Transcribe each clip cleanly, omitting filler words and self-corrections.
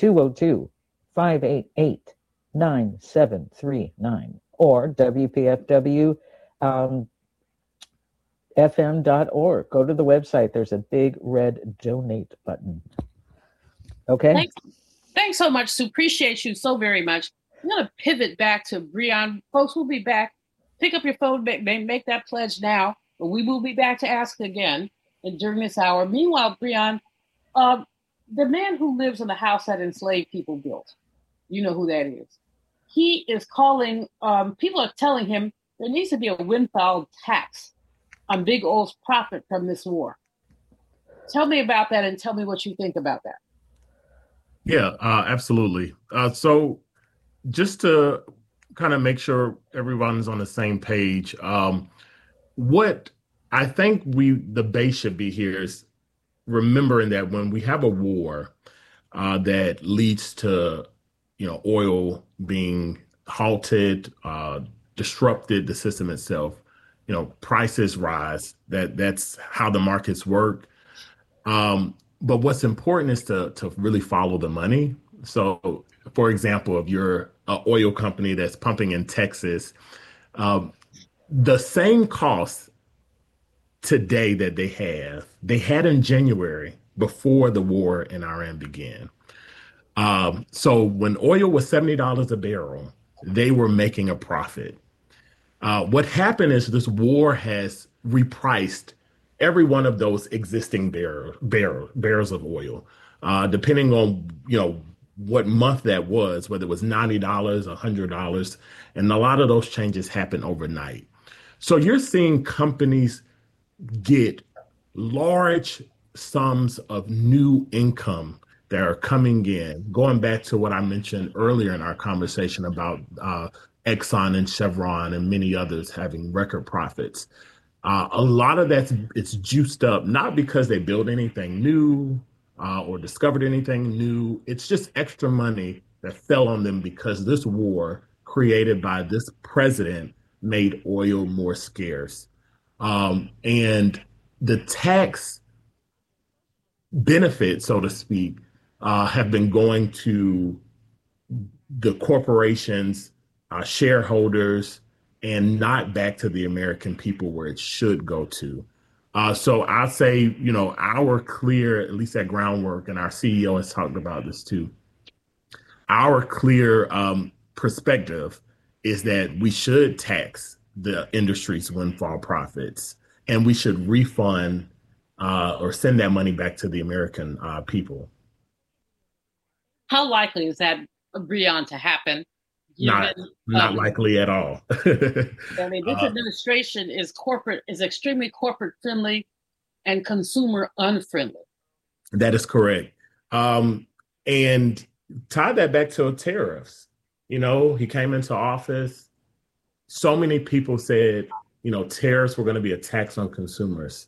202-588-9739 or WPFW FM.org. Go to the website. There's a big red donate button. Okay. Thanks so much, Sue. Appreciate you so very much. I'm going to pivot back to Breon. Folks, we'll be back. Pick up your phone, make that pledge now, but we will be back to ask again during this hour. Meanwhile, Breon, the man who lives in the house that enslaved people built, you know who that is. He is calling, people are telling him there needs to be a windfall tax on big oil's profit from this war. Tell me about that and tell me what you think about that. Yeah, absolutely. So just to kind of make sure everyone's on the same page, what I think the base should be here is remembering that when we have a war that leads to, oil being halted, disrupted, the system itself, prices rise. That's how the markets work. But what's important is to really follow the money. So, for example, if you're an oil company that's pumping in Texas, the same cost today that they had in January before the war in Iran began. So when oil was $70 a barrel, they were making a profit. What happened is this war has repriced every one of those existing barrels of oil, depending on, what month that was, whether it was $90, $100, and a lot of those changes happen overnight. So you're seeing companies get large sums of new income that are coming in, going back to what I mentioned earlier in our conversation about Exxon and Chevron and many others having record profits. A lot of it's juiced up, not because they built anything new or discovered anything new. It's just extra money that fell on them because this war created by this president made oil more scarce. And the tax benefits, so to speak, have been going to the corporations, shareholders, and not back to the American people where it should go to. So I say, our clear, at least at Groundwork, and our CEO has talked about this too, our clear perspective is that we should tax the industry's windfall profits, and we should refund or send that money back to the American people. How likely is that, Breon, to happen? Not likely at all. I mean, this administration is extremely corporate friendly and consumer unfriendly. That is correct. And tie that back to tariffs. He came into office. So many people said, tariffs were going to be a tax on consumers,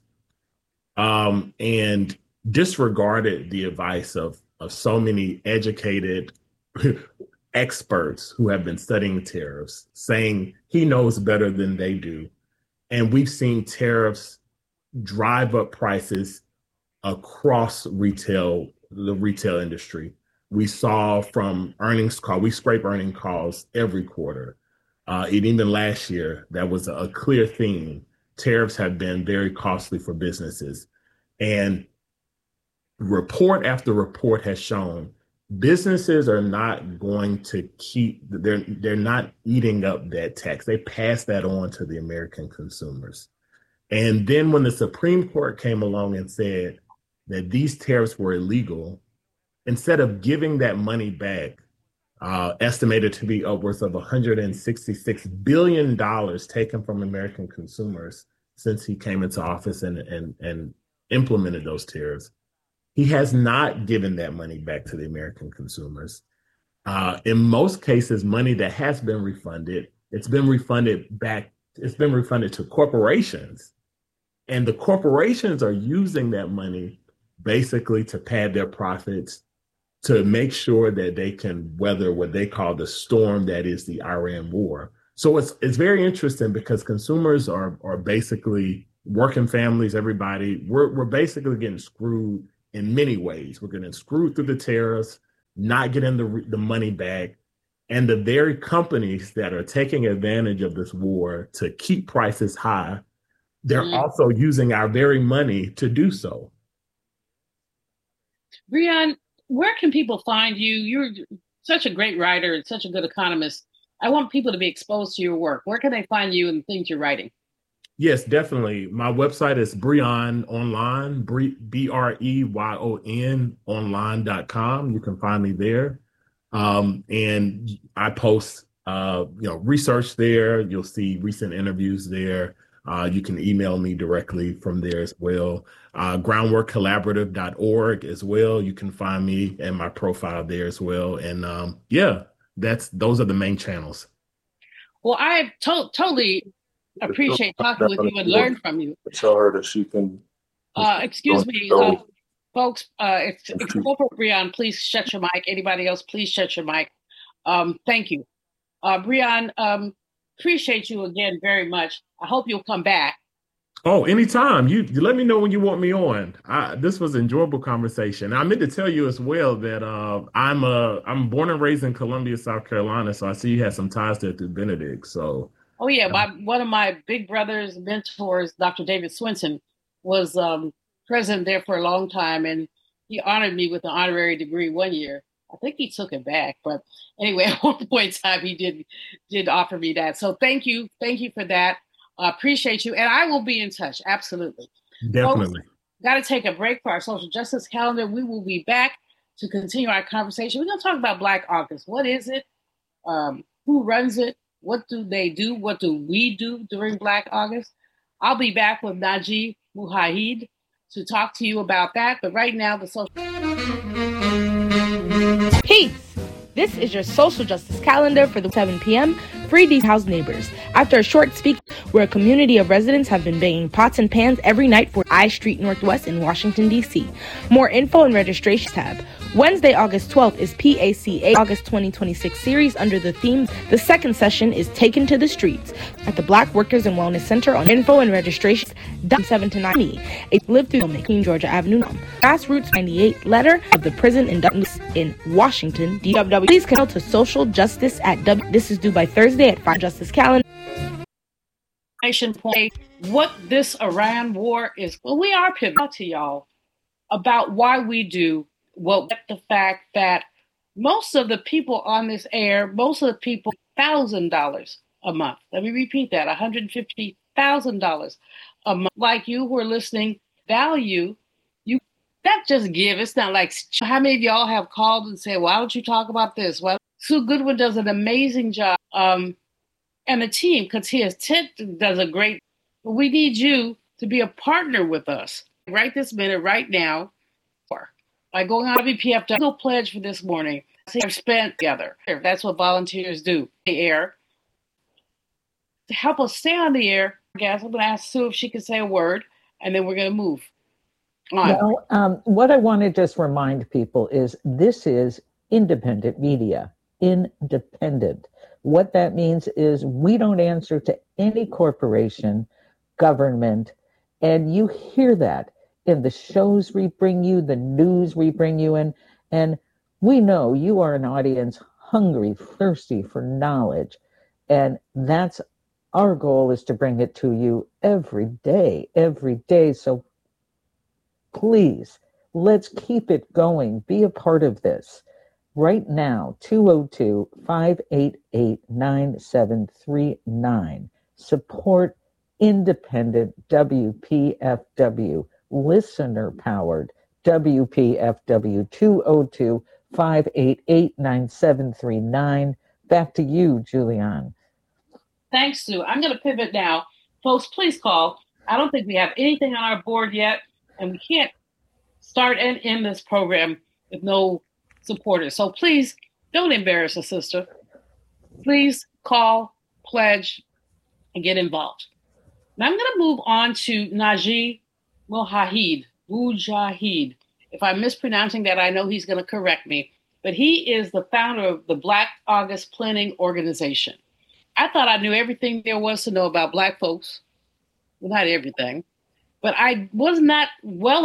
and disregarded the advice of so many educated experts who have been studying tariffs, saying he knows better than they do. And we've seen tariffs drive up prices across the retail industry. We saw from we scrape earning calls every quarter. And even last year, that was a clear theme. Tariffs have been very costly for businesses. And report after report has shown businesses are not going to they're not eating up that tax. They pass that on to the American consumers. And then when the Supreme Court came along and said that these tariffs were illegal, instead of giving that money back, estimated to be upwards of $166 billion taken from American consumers since he came into office and implemented those tariffs, he has not given that money back to the American consumers. In most cases, money that has been refunded, it's been refunded to corporations. And the corporations are using that money basically to pad their profits, to make sure that they can weather what they call the storm that is the Iran war. So it's very interesting because consumers are basically working families, everybody. We're basically getting screwed in many ways. We're getting screwed through the tariffs. not getting the money back, and the very companies that are taking advantage of this war to keep prices high, they're also using our very money to do so. Breon, where can people find you? You're such a great writer and such a good economist. I want people to be exposed to your work. Where can they find you and the things you're writing? Yes, definitely. My website is Breyon Online, Breyon online.com. You can find me there. And I post, research there. You'll see recent interviews there. You can email me directly from there as well. Groundworkcollaborative.org as well. You can find me and my profile there as well. And those are the main channels. Well, I totally appreciate talking with you and learn from you. Tell her that she can. Excuse me, folks. Except for Breon, please shut your mic. Anybody else, please shut your mic. Thank you, Breon. Appreciate you again very much. I hope you'll come back. Oh, anytime. You let me know when you want me on. This was an enjoyable conversation. I meant to tell you as well that I'm born and raised in Columbia, South Carolina. So I see you had some ties there through Benedict. So. Oh yeah, one of my big brother's mentors, Dr. David Swinson, was president there for a long time, and he honored me with an honorary degree one year. I think he took it back, but anyway, at one point in time, he did offer me that. So thank you for that. Appreciate you, and I will be in touch. Absolutely, definitely. Got to take a break for our social justice calendar. We will be back to continue our conversation. We're going to talk about Black August. What is it? Who runs it? What do they do? What do we do during Black August? I'll be back with Najee Mujahid to talk to you about that. But right now, the social... Peace! This is your social justice calendar for the 7 p.m. Free These House Neighbors. After a short speak, where a community of residents have been banging pots and pans every night for I Street Northwest in Washington, D.C. More info and registration tab. Wednesday, August 12th is PACA August 2026 series under the theme, the second session is Taken to the Streets at the Black Workers and Wellness Center on info and registration 7 to 9. A live through King Georgia Avenue. Grassroots 98 letter of the prison in Washington, D.W. Please connect to social justice at W. This is due by Thursday at 5 Justice Calendar. Point what this Iran war is. Well, we are pivoting to y'all about why we do the fact that most of the people on this air, most of the people, $1,000 a month. Let me repeat that, $150,000 a month. Like you who are listening, value, you that just give. It's not like, how many of y'all have called and said, why don't you talk about this? Well, Sue Goodwin does an amazing job. And the team, Katia Tent does a great, we need you to be a partner with us right this minute, right now, by going on WPF, go pledge for this morning. I've spent together. That's what volunteers do. The air. To help us stay on the air, I guess I'm going to ask Sue if she can say a word, and then we're going to move on. Well, what I want to just remind people is this is independent media. Independent. What that means is we don't answer to any corporation, government, and you hear that in the shows we bring you, the news we bring you in, and we know you are an audience hungry, thirsty for knowledge, and that's our goal, is to bring it to you every day. So please, let's keep it going. Be a part of this. Right now, 202-588-9739. Support independent WPFW. Listener-powered WPFW 202-588-9739. Back to you, Julianne. Thanks, Sue. I'm going to pivot now. Folks, please call. I don't think we have anything on our board yet, and we can't start and end this program with no supporters. So please don't embarrass a sister. Please call, pledge, and get involved. Now I'm going to move on to Najee Mujahid. If I'm mispronouncing that, I know he's going to correct me. But he is the founder of the Black August Planning Organization. I thought I knew everything there was to know about Black folks. Well, not everything. But I was not well